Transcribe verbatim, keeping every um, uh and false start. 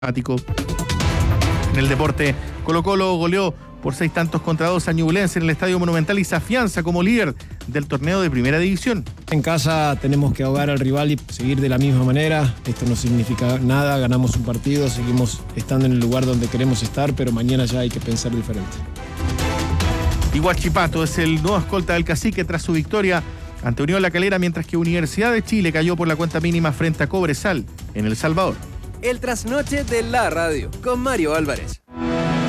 En el deporte, Colo-Colo goleó por seis tantos contra dos a Ñublense en el Estadio Monumental y se afianza como líder del torneo de Primera División. En casa tenemos que ahogar al rival y seguir de la misma manera. Esto no significa nada, ganamos un partido, seguimos estando en el lugar donde queremos estar, pero mañana ya hay que pensar diferente. Y Huachipato es el nuevo escolta del Cacique tras su victoria ante Unión La Calera, mientras que Universidad de Chile cayó por la cuenta mínima frente a Cobresal en El Salvador. El trasnoche de la radio con Mario Álvarez.